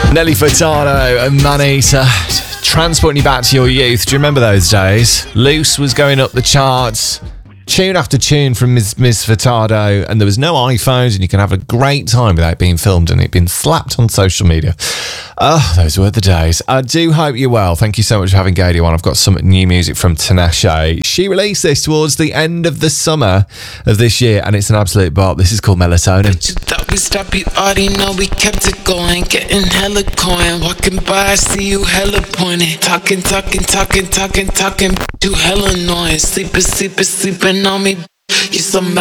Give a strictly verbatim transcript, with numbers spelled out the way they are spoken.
Nelly Furtado and Maneater, transporting you back to your youth. Do you remember those days? Loose was going up the charts, tune after tune from Miss Miss Furtado, and there was no iPhones, and you can have a great time without being filmed and it being slapped on social media. Oh, those were the days. I do hope you're well. Thank you so much for having Gadio on. I've got some new music from Tinashe. She released this towards the end of the summer of this year, and it's an absolute bop. This is called Melatonin. You thought we stopped, you already know we kept it going. Getting hella coin, walking by, I see you hella pointed. Talking, talking, talking, talking, talking, you hella annoying. Sleeping, sleeping, sleeping on me, you so